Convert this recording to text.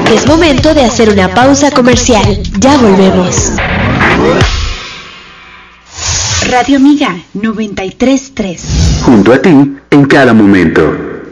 Es momento de hacer una pausa comercial. Ya volvemos. Radio Amiga 93.3. Junto a ti en cada momento.